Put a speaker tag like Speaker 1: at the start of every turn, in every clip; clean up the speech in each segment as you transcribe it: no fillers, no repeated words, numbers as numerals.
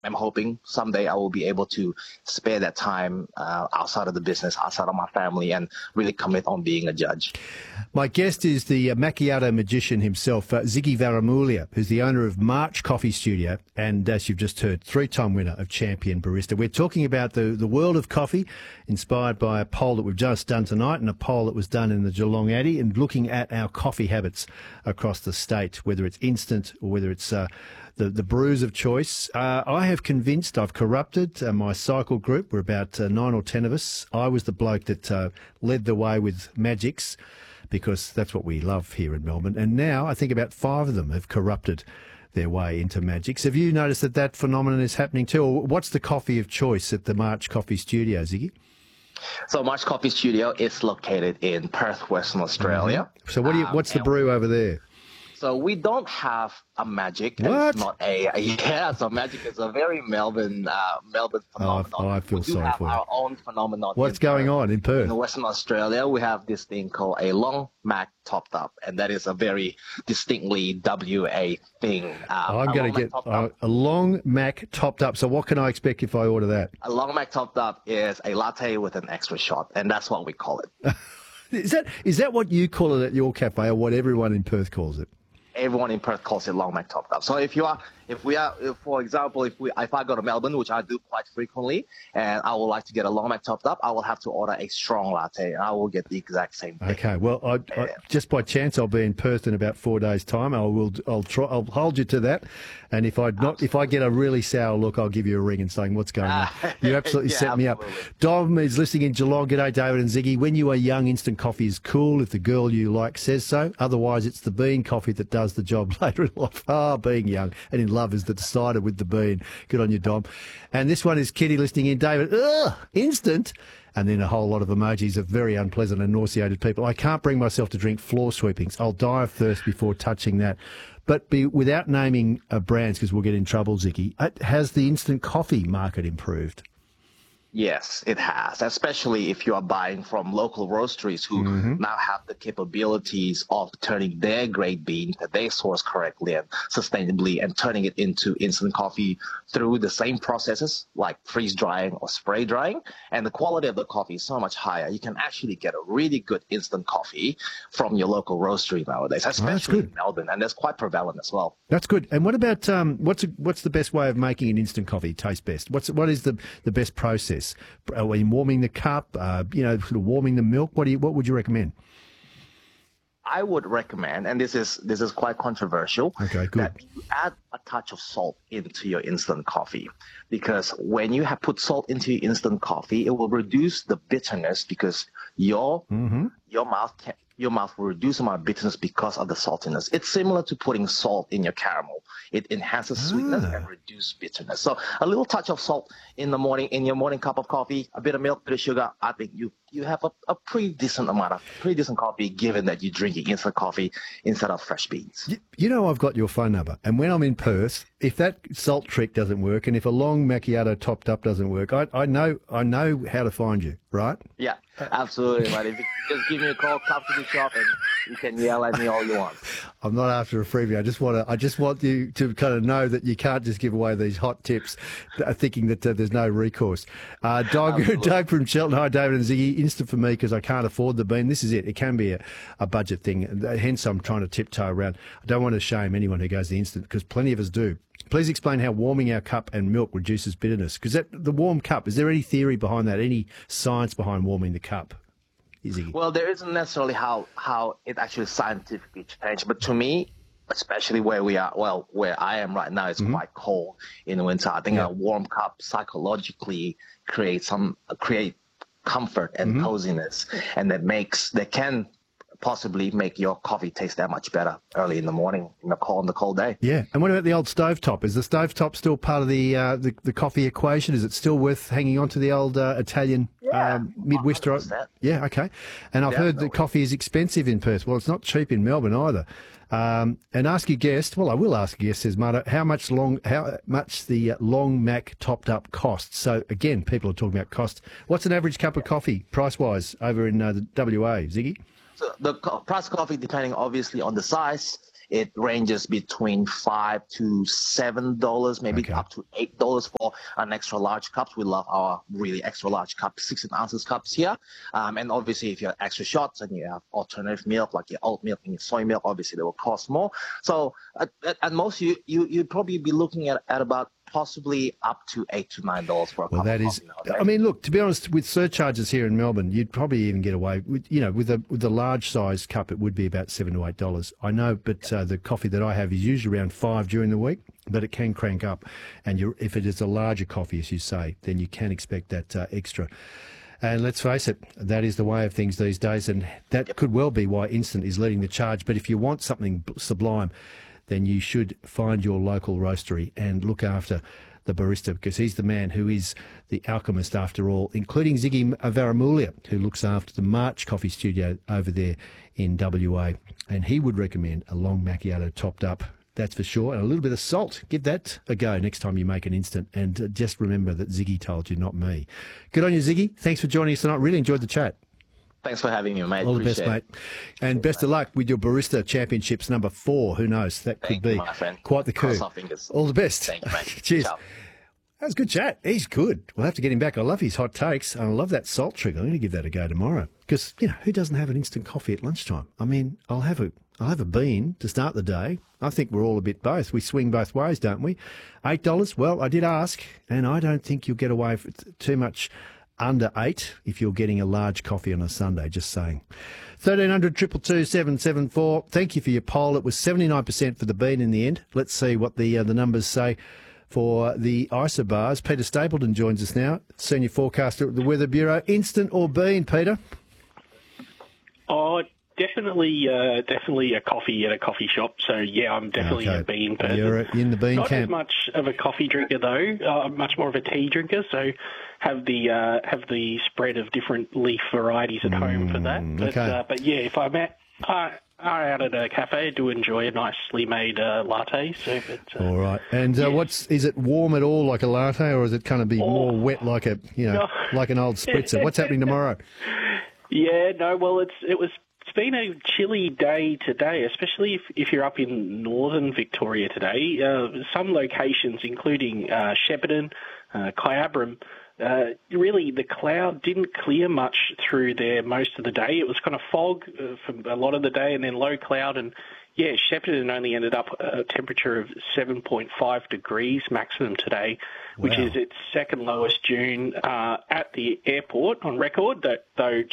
Speaker 1: I'm hoping someday I will be able to spare that time outside of the business, outside of my family, and really commit on being a judge.
Speaker 2: My guest is the macchiato magician himself, Ziggy Varamulia, who's the owner of March Coffee Studio and, as you've just heard, 3-time winner of Champion Barista. We're talking about the world of coffee, inspired by a poll that we've just done tonight and a poll that was done in the Geelong Addy, and looking at our coffee habits across the state, whether it's instant or whether it's the brews of choice. I have convinced, I've corrupted my cycle group. We're about 9 or 10 of us. I was the bloke that led the way with Magics, because that's what we love here in Melbourne. And now I think about 5 of them have corrupted their way into Magics. Have you noticed that phenomenon is happening too? Or what's the coffee of choice at the March Coffee Studio, Ziggy?
Speaker 1: So March Coffee Studio is located in Perth, Western Australia.
Speaker 2: Mm-hmm. So what's the brew over there?
Speaker 1: So we don't have a Magic.
Speaker 2: What?
Speaker 1: It's not so Magic is a very Melbourne phenomenon.
Speaker 2: Oh, I feel sorry
Speaker 1: have
Speaker 2: for you.
Speaker 1: our own phenomenon.
Speaker 2: What's going on in Perth?
Speaker 1: In Western Australia, we have this thing called a long Mac topped up, and that is a very distinctly WA thing.
Speaker 2: I'm going to get a long Mac topped up. So what can I expect if I order that?
Speaker 1: A long Mac topped up is a latte with an extra shot, and that's what we call it.
Speaker 2: Is that what you call it at your cafe, or what everyone in Perth calls it?
Speaker 1: Everyone in Perth calls it long Mac topped up. So if for example, if I go to Melbourne, which I do quite frequently, and I would like to get a long Mac topped up, I will have to order a strong latte, and I will get the exact same thing.
Speaker 2: Okay. Well, I just by chance I'll be in Perth in about 4 days' time. I'll hold you to that. And if I get a really sour look, I'll give you a ring and saying what's going on. You absolutely set me up. Dom is listening in Geelong. G'day, David and Ziggy. When you are young, instant coffee is cool if the girl you like says so. Otherwise, it's the bean coffee that does the job later in life. Being young and in love is the decider with the bean. Good on you, Dom. And this one is Kitty listening in. David, instant. And then a whole lot of emojis of very unpleasant and nauseated people. I can't bring myself to drink floor sweepings. I'll die of thirst before touching that. But without naming brands, because we'll get in trouble, Ziggy, has the instant coffee market improved?
Speaker 1: Yes, it has, especially if you are buying from local roasteries who now have the capabilities of turning their great bean that they source correctly and sustainably and turning it into instant coffee through the same processes like freeze drying or spray drying. And the quality of the coffee is so much higher. You can actually get a really good instant coffee from your local roastery nowadays, especially in Melbourne, and that's quite prevalent as well.
Speaker 2: That's good. And what about what's the best way of making an instant coffee taste best? What is the best process? When warming the cup, sort of warming the milk, what would you recommend?
Speaker 1: I would recommend, and this is quite controversial,
Speaker 2: okay, good,
Speaker 1: that you add a touch of salt into your instant coffee, because when you have put salt into your instant coffee, it will reduce the bitterness because your mouth will reduce the amount of bitterness because of the saltiness. It's similar to putting salt in your caramel. It enhances sweetness and reduces bitterness. So a little touch of salt in the morning, in your morning cup of coffee, a bit of milk, a bit of sugar, I think you have a pretty decent coffee, given that you're drinking instant coffee instead of fresh beans.
Speaker 2: You know, I've got your phone number, and when I'm in Perth, if that salt trick doesn't work, and if a long macchiato topped up doesn't work, I know how to find you, right?
Speaker 1: Yeah, absolutely, right. If you just give me a call, come to the shop, and you can yell at me all you want. I'm
Speaker 2: not after a freebie. I just want you to kind of know that you can't just give away these hot tips, thinking that there's no recourse. Doug from Shelton. Hi, David and Ziggy. Instant for me because I can't afford the bean. This is it. It can be a budget thing. Hence, I'm trying to tiptoe around. I don't want to shame anyone who goes the instant because plenty of us do. Please explain how warming our cup and milk reduces bitterness. Because the warm cup, is there any theory behind that? Any science behind warming the cup?
Speaker 1: Well, there isn't necessarily how it actually scientifically changed, but to me, especially where I am right now, it's quite cold in the winter. I think a warm cup psychologically creates comfort and coziness, and that can possibly make your coffee taste that much better early in the morning on the cold day.
Speaker 2: Yeah. And what about the old stovetop? Is the stovetop still part of the coffee equation? Is it still worth hanging on to the old Italian Midwestern? 100%. Yeah, okay. And I've heard that coffee is expensive in Perth. Well, it's not cheap in Melbourne either. And ask your guest, well, I will ask your guest, says Marta, how much the long Mac topped up costs. So again, people are talking about costs. What's an average cup of coffee price-wise over in the WA, Ziggy?
Speaker 1: So the price of coffee, depending obviously on the size, It ranges between $5 to $7, maybe up to $8 for an extra large cups. We love our really extra large cups, 16 ounces cups here. And obviously, if you have extra shots and you have alternative milk like your oat milk and your soy milk, obviously they will cost more. So at most, you'd probably be looking at about possibly up to $8 to $9 for a cup. Well, that is.
Speaker 2: I mean, look. To be honest, with surcharges here in Melbourne, you'd probably even get away with, with the large size cup, it would be about $7 to $8. I know, but the coffee that I have is usually around $5 during the week, but it can crank up. And if it is a larger coffee, as you say, then you can expect that extra. And let's face it, that is the way of things these days, and that could well be why Instant is leading the charge. But if you want something sublime, then you should find your local roastery and look after the barista, because he's the man who is the alchemist after all, including Ziggy Varamulia, who looks after the March Coffee Studio over there in WA. And he would recommend a long macchiato topped up, that's for sure, and a little bit of salt. Give that a go next time you make an instant. And just remember that Ziggy told you, not me. Good on you, Ziggy. Thanks for joining us tonight. Really enjoyed the chat.
Speaker 1: Thanks for having me, mate.
Speaker 2: All the best, mate. And best of luck with your Barista Championships number 4. Who knows? That could be quite the coup.
Speaker 1: Cross our fingers.
Speaker 2: All the best.
Speaker 1: Thank you, mate.
Speaker 2: Cheers.
Speaker 1: Ciao.
Speaker 2: That was a good chat. He's good. We'll have to get him back. I love his hot takes. And I love that salt trick. I'm going to give that a go tomorrow. Because, who doesn't have an instant coffee at lunchtime? I mean, I'll have a bean to start the day. I think we're all a bit both. We swing both ways, don't we? $8? Well, I did ask, and I don't think you'll get away with too much under $8 if you're getting a large coffee on a Sunday, just saying. 1300 222 774. Thank you for your poll. It was 79% for the bean in the end. Let's see what the numbers say for the isobars. Peter Stapleton joins us now, senior forecaster at the Weather Bureau. Instant or bean, Peter?
Speaker 3: Oh, definitely a coffee at a coffee shop. So, yeah, I'm definitely a bean person.
Speaker 2: You're in the bean
Speaker 3: camp.
Speaker 2: Not
Speaker 3: as much of a coffee drinker, though. I'm much more of a tea drinker, so have the spread of different leaf varieties at home for that. But yeah, if I'm out at a cafe, I do enjoy a nicely made latte. So,
Speaker 2: all right. And is it warm at all like a latte, or is it kind of be more wet like like an old spritzer? What's happening tomorrow?
Speaker 3: Yeah, no, well, it's been a chilly day today, especially if you're up in northern Victoria today. Some locations, including Shepparton, Kyabram, really the cloud didn't clear much through there most of the day. It was kind of fog for a lot of the day and then low cloud. And, yeah, Shepparton only ended up a temperature of 7.5 degrees maximum today, which is its second lowest June at the airport on record, though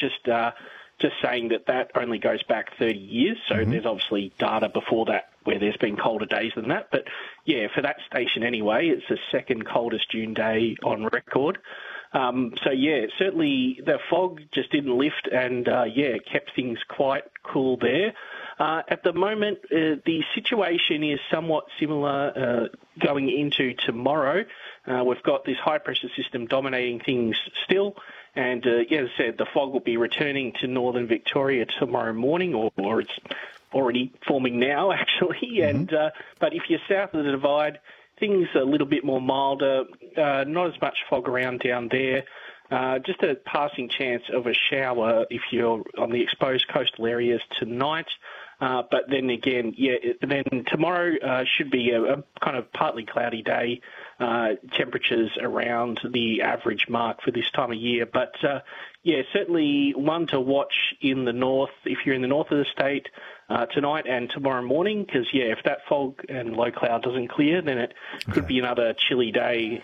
Speaker 3: just saying that only goes back 30 years, so there's obviously data before that where there's been colder days than that. But, yeah, for that station anyway, it's the second coldest June day on record. So, yeah, certainly the fog just didn't lift and, it kept things quite cool there. At the moment, the situation is somewhat similar going into tomorrow. We've got this high-pressure system dominating things still. And, as I said, the fog will be returning to northern Victoria tomorrow morning, or it's already forming now, actually. And but if you're south of the Divide, things are a little bit more milder, not as much fog around down there. Just a passing chance of a shower if you're on the exposed coastal areas tonight. But then again, then tomorrow should be a kind of partly cloudy day, temperatures around the average mark for this time of year. But, certainly one to watch in the north, if you're in the north of the state, tonight and tomorrow morning, because, if that fog and low cloud doesn't clear, then it could be another chilly day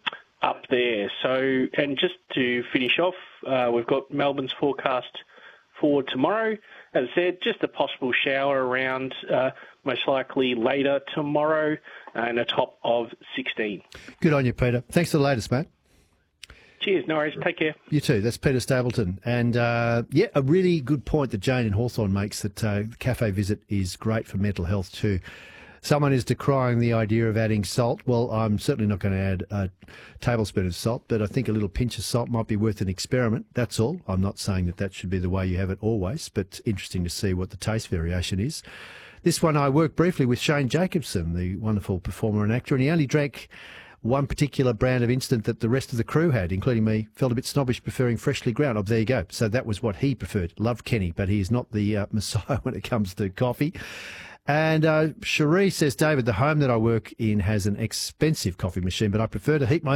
Speaker 3: up there. So, and just to finish off, we've got Melbourne's forecast for tomorrow. As I said, just a possible shower around, most likely later tomorrow, and a top of 16.
Speaker 2: Good on you, Peter. Thanks for the latest, mate.
Speaker 3: Cheers, no worries. Take care.
Speaker 2: You too. That's Peter Stapleton. And, a really good point that Jane in Hawthorne makes, that the cafe visit is great for mental health too. Someone is decrying the idea of adding salt. Well, I'm certainly not going to add a tablespoon of salt, but I think a little pinch of salt might be worth an experiment. That's all. I'm not saying that should be the way you have it always, but interesting to see what the taste variation is. This one, I worked briefly with Shane Jacobson, the wonderful performer and actor, and he only drank one particular brand of instant that the rest of the crew had, including me, felt a bit snobbish, preferring freshly ground. Oh, there you go. So that was what he preferred. Loved Kenny, but he is not the messiah when it comes to coffee. And Cherie says, David, the home that I work in has an expensive coffee machine, but I prefer to heat my